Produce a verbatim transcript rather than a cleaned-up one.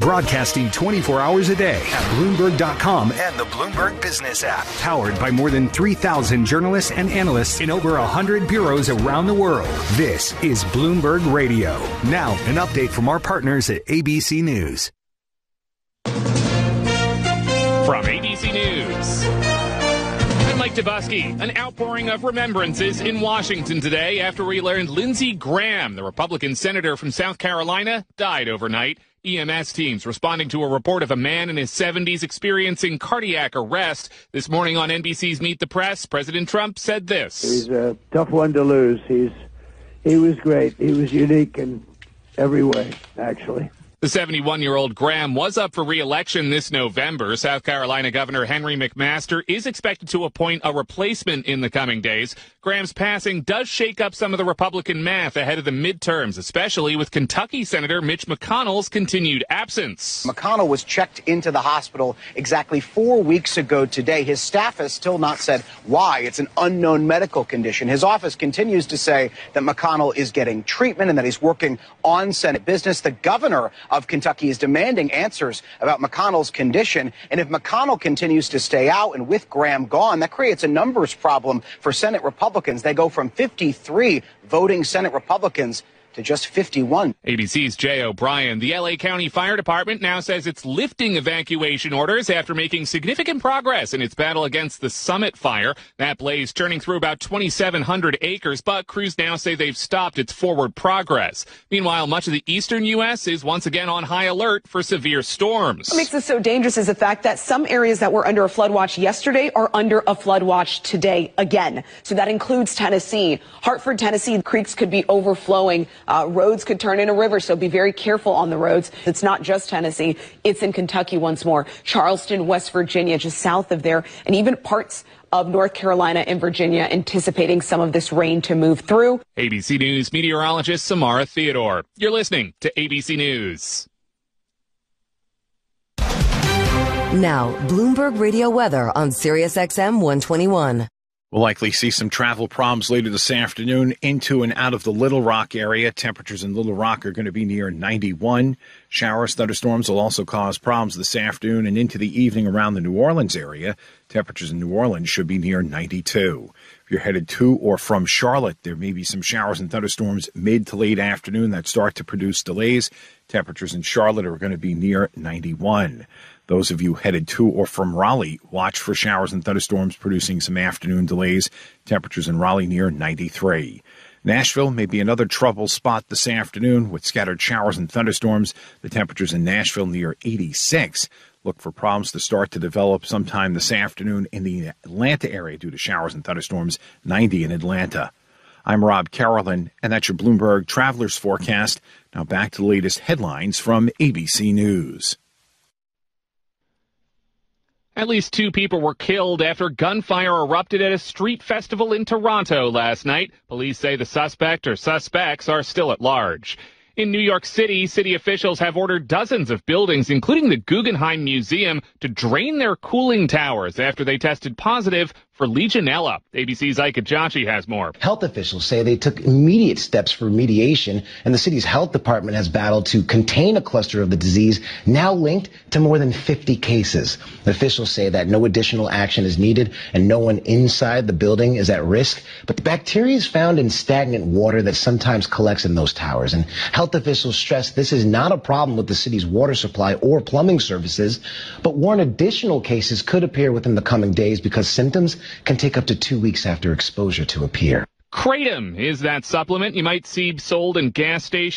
broadcasting twenty-four hours a day at Bloomberg dot com and the Bloomberg Business app. Powered by more than three thousand journalists and analysts in over one hundred bureaus around the world. This is Bloomberg Radio. Now, an update from our partners at A B C News. From A B C News, I'm Mike Dubusky. An outpouring of remembrances in Washington today after we learned Lindsey Graham, the Republican senator from South Carolina, died overnight. E M S teams responding to a report of a man in his seventies experiencing cardiac arrest. This morning on N B C's Meet the Press, President Trump said this. He's a tough one to lose. He's He was great. He was unique in every way, actually. The seventy-one-year-old Graham was up for re-election this November. South Carolina Governor Henry McMaster is expected to appoint a replacement in the coming days. Graham's passing does shake up some of the Republican math ahead of the midterms, especially with Kentucky Senator Mitch McConnell's continued absence. McConnell was checked into the hospital exactly four weeks ago today. His staff has still not said why. It's an unknown medical condition. His office continues to say that McConnell is getting treatment and that he's working on Senate business. The governor of Kentucky is demanding answers about McConnell's condition. And if McConnell continues to stay out and with Graham gone, that creates a numbers problem for Senate Republicans. They go from fifty-three voting Senate Republicans to just fifty-one. A B C's Jay O'Brien. The L A County Fire Department now says it's lifting evacuation orders after making significant progress in its battle against the Summit fire. That blaze churning through about twenty-seven hundred acres, but crews now say they've stopped its forward progress. Meanwhile, much of the eastern U S is once again on high alert for severe storms. What makes this so dangerous is the fact that some areas that were under a flood watch yesterday are under a flood watch today again. So that includes Tennessee. Hartford, Tennessee, creeks could be overflowing. Uh, roads could turn into rivers, so be very careful on the roads. It's not just Tennessee. It's in Kentucky once more. Charleston, West Virginia, just south of there, and even parts of North Carolina and Virginia anticipating some of this rain to move through. A B C News meteorologist Samara Theodore. You're listening to A B C News. Now, Bloomberg Radio weather on Sirius X M one twenty-one. We'll likely see some travel problems later this afternoon into and out of the Little Rock area. Temperatures in Little Rock are going to be near ninety-one. Showers, thunderstorms will also cause problems this afternoon and into the evening around the New Orleans area. Temperatures in New Orleans should be near ninety-two. If you're headed to or from Charlotte, there may be some showers and thunderstorms mid to late afternoon that start to produce delays. Temperatures in Charlotte are going to be near ninety-one. Those of you headed to or from Raleigh, watch for showers and thunderstorms producing some afternoon delays. Temperatures in Raleigh near ninety-three. Nashville may be another trouble spot this afternoon with scattered showers and thunderstorms. The temperatures in Nashville near eighty-six. Look for problems to start to develop sometime this afternoon in the Atlanta area due to showers and thunderstorms, ninety in Atlanta. I'm Rob Carolyn, and that's your Bloomberg Travelers Forecast. Now back to the latest headlines from A B C News. At least two people were killed after gunfire erupted at a street festival in Toronto last night. Police say the suspect or suspects are still at large. In New York City, city officials have ordered dozens of buildings, including the Guggenheim Museum, to drain their cooling towers after they tested positive for Legionella. A B C's Ike Ajachi has more. Health officials say they took immediate steps for remediation, and the city's health department has battled to contain a cluster of the disease now linked to more than fifty cases. The officials say that no additional action is needed and no one inside the building is at risk, but the bacteria is found in stagnant water that sometimes collects in those towers. And health officials stress this is not a problem with the city's water supply or plumbing services, but warn additional cases could appear within the coming days because symptoms can take up to two weeks after exposure to appear. Kratom is that supplement you might see sold in gas stations.